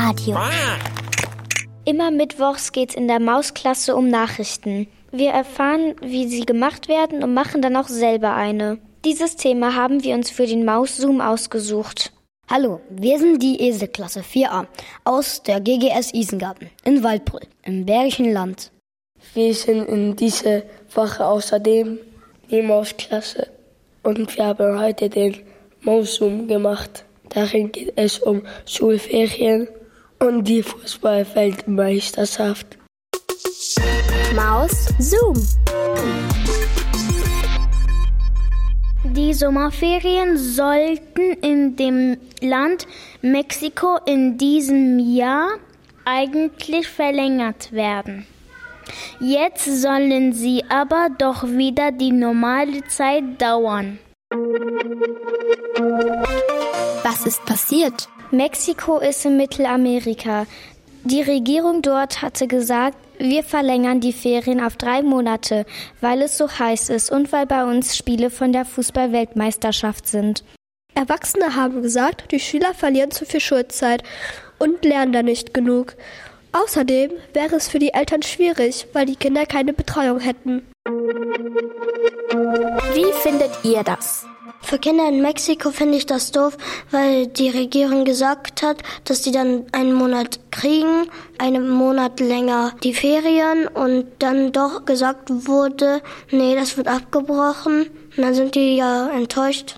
Radio. Immer mittwochs geht's in der Mausklasse um Nachrichten. Wir erfahren, wie sie gemacht werden und machen dann auch selber eine. Dieses Thema haben wir uns für den Maus-Zoom ausgesucht. Hallo, wir sind die Eselklasse 4a aus der GGS Isengarten in Waldbröl im Bergischen Land. Wir sind in dieser Woche außerdem die Mausklasse und wir haben heute den Maus-Zoom gemacht. Darin geht es um Schulferien und die Fußball-Weltmeisterschaft. Maus-Zoom. Die Sommerferien sollten in dem Land Mexiko in diesem Jahr eigentlich verlängert werden. Jetzt sollen sie aber doch wieder die normale Zeit dauern. Was ist passiert? Mexiko ist in Mittelamerika. Die Regierung dort hatte gesagt, wir verlängern die Ferien auf 3 Monate, weil es so heiß ist und weil bei uns Spiele von der Fußball-Weltmeisterschaft sind. Erwachsene haben gesagt, die Schüler verlieren zu viel Schulzeit und lernen da nicht genug. Außerdem wäre es für die Eltern schwierig, weil die Kinder keine Betreuung hätten. Wie findet ihr das? Für Kinder in Mexiko finde ich das doof, weil die Regierung gesagt hat, dass die dann einen Monat kriegen, einen Monat länger die Ferien und dann doch gesagt wurde, nee, das wird abgebrochen. Und dann sind die ja enttäuscht.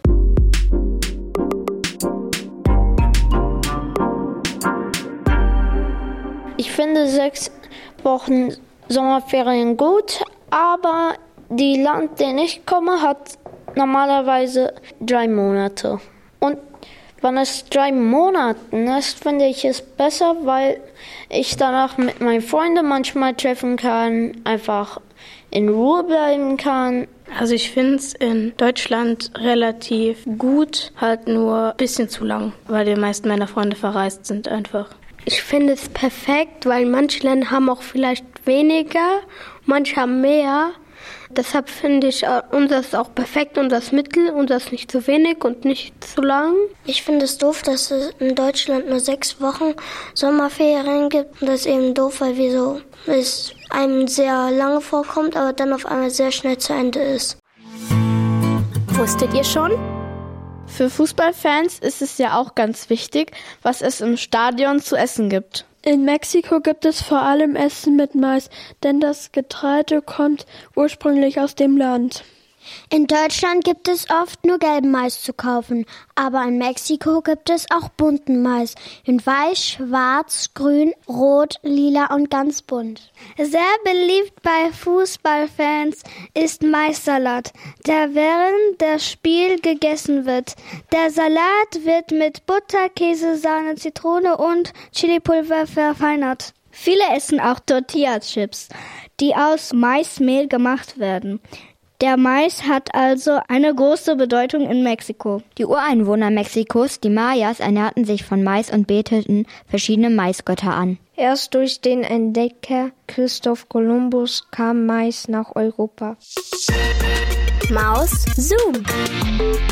Ich finde 6 Wochen Sommerferien gut, aber die Land, den ich komme, hat normalerweise 3 Monate. Und wenn es 3 Monaten ist, finde ich es besser, weil ich danach mit meinen Freunden manchmal treffen kann, einfach in Ruhe bleiben kann. Also ich finde es in Deutschland relativ gut, halt nur ein bisschen zu lang, weil die meisten meiner Freunde verreist sind einfach. Ich finde es perfekt, weil manche Länder haben auch vielleicht weniger, manche haben mehr. Deshalb finde ich unseres auch perfekt, unseres Mittel, unseres nicht zu wenig und nicht zu lang. Ich finde es doof, dass es in Deutschland nur 6 Wochen Sommerferien gibt. Und das ist eben doof, weil es einem sehr lange vorkommt, aber dann auf einmal sehr schnell zu Ende ist. Wusstet ihr schon? Für Fußballfans ist es ja auch ganz wichtig, was es im Stadion zu essen gibt. In Mexiko gibt es vor allem Essen mit Mais, denn das Getreide kommt ursprünglich aus dem Land. In Deutschland gibt es oft nur gelben Mais zu kaufen, aber in Mexiko gibt es auch bunten Mais. In weiß, schwarz, grün, rot, lila und ganz bunt. Sehr beliebt bei Fußballfans ist Maissalat, der während des Spiels gegessen wird. Der Salat wird mit Butter, Käse, Sahne, Zitrone und Chilipulver verfeinert. Viele essen auch Tortilla-Chips, die aus Maismehl gemacht werden. Der Mais hat also eine große Bedeutung in Mexiko. Die Ureinwohner Mexikos, die Mayas, ernährten sich von Mais und beteten verschiedene Maisgötter an. Erst durch den Entdecker Christoph Kolumbus kam Mais nach Europa. Maus-Zoom.